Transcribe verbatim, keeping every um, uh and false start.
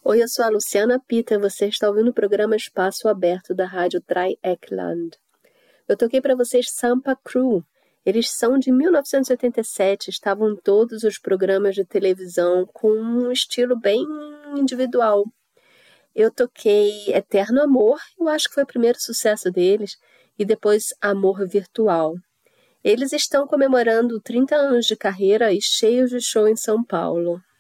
Oi, eu sou a Luciana Pita, você está ouvindo o programa Espaço Aberto da Rádio Dreieckland. Eu toquei para vocês Sampa Crew. Eles são de mil novecentos e oitenta e sete, estavam em todos os programas de televisão com um estilo bem individual. Eu toquei Eterno Amor, eu acho que foi o primeiro sucesso deles, e depois Amor Virtual. Eles estão comemorando trinta anos de carreira e cheios de show em São Paulo.